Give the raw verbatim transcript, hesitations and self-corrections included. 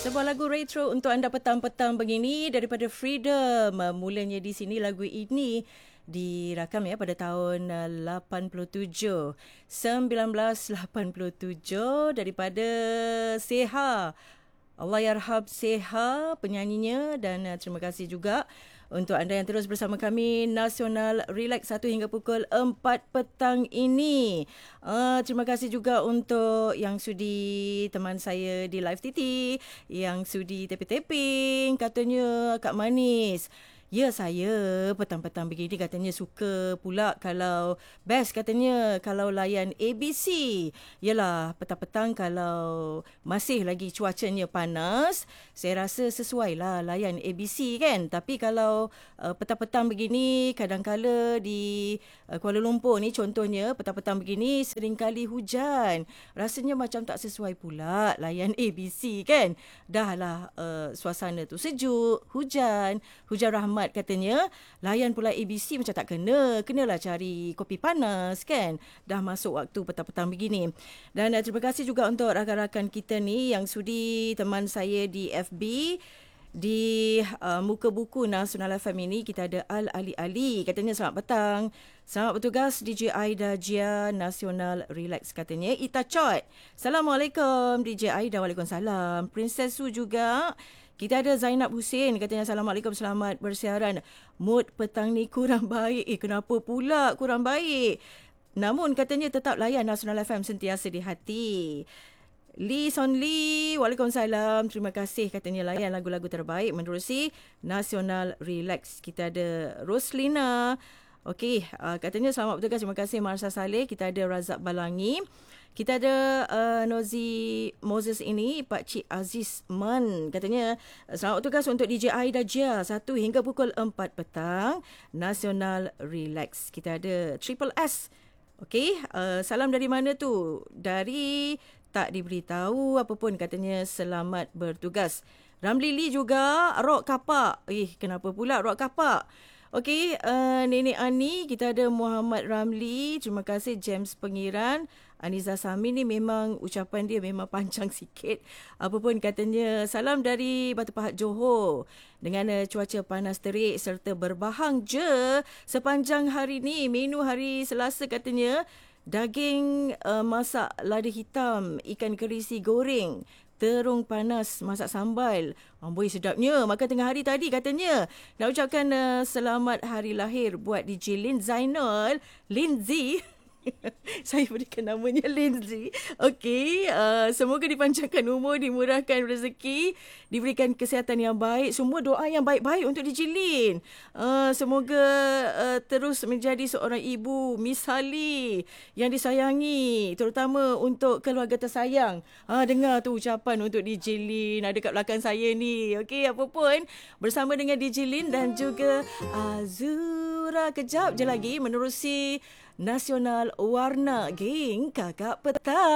Sebuah lagu retro untuk anda petang-petang begini daripada Freedom. Mulanya di sini lagu ini dirakam ya pada tahun lapan puluh tujuh. seribu sembilan ratus lapan puluh tujuh daripada Seha. Allahyarham Seha penyanyinya, dan uh, terima kasih juga untuk anda yang terus bersama kami Nasional Relax satu hingga pukul empat petang ini. Uh, terima kasih juga untuk yang sudi teman saya di Live T T, yang sudi taping-taping, katanya Kak Manis. Ya, saya petang-petang begini katanya suka pula kalau best katanya kalau layan A B C. Yalah, petang-petang kalau masih lagi cuacanya panas, saya rasa sesuai lah layan A B C kan. Tapi kalau uh, petang-petang begini, kadang-kala di uh, Kuala Lumpur ni contohnya, petang-petang begini seringkali hujan. Rasanya macam tak sesuai pula layan A B C kan. Dah lah uh, suasana tu sejuk, hujan, hujan rahmat katanya, layan pula A B C macam tak kena. Kenalah cari kopi panas kan. Dah masuk waktu petang-petang begini. Dan uh, terima kasih juga untuk rakan-rakan kita ni yang sudi teman saya di F B. Di uh, muka buku Nasional F M ini kita ada Al Ali Ali. Katanya selamat petang. Selamat bertugas D J Aida Jia Nasional Relax katanya. Ita Chot. Assalamualaikum D J Aida. Waalaikumsalam. Princess Su juga. Kita ada Zainab Hussein katanya Assalamualaikum, selamat bersiaran. Mood petang ni kurang baik. Eh kenapa pula kurang baik? Namun katanya tetap layan Nasional F M sentiasa di hati. Lee Son Lee, Waalaikumsalam. Terima kasih katanya layan lagu-lagu terbaik menerusi Nasional Relax. Kita ada Roslina. Okey, uh, katanya selamat bertugas. Terima kasih Marsa Saleh. Kita ada Razak Balangi. Kita ada uh, Nozi Moses ini, Pak Cik Aziz Man. Katanya, selamat bertugas untuk D J Aida Jia, satu hingga pukul empat petang, Nasional Relax. Kita ada Triple S. Okey, uh, salam dari mana tu? Dari tak diberitahu apa pun, katanya selamat bertugas. Ramli Lee juga, Rock Kapak. Eh, kenapa pula Rock Kapak? Okey, uh, Nenek Ani, kita ada Muhammad Ramli. Terima kasih James Pengiran. Aniza Sami ni memang ucapan dia memang panjang sikit. Apa pun katanya, salam dari Batu Pahat Johor. Dengan uh, cuaca panas terik serta berbahang je sepanjang hari ni. Menu hari Selasa katanya, daging uh, masak lada hitam, ikan kerisi goreng, terung panas masak sambal. Amboi sedapnya. Makan tengah hari tadi katanya. Nak ucapkan uh, selamat hari lahir buat D J Lin Zainal. Lindsay. Saya berikan namanya Lindsay. Okey, uh, semoga dipanjangkan umur, dimurahkan rezeki, diberikan kesihatan yang baik. Semua doa yang baik-baik untuk D J Lin. Uh, semoga uh, terus menjadi seorang ibu misali yang disayangi, terutama untuk keluarga tersayang. Uh, dengar tu ucapan untuk D J Lin. Ada kat belakang saya ni. Okey, apa pun bersama dengan D J Lin dan juga Azura. Kejap je lagi menerusi Nasional Warna Geng Kakak Petang.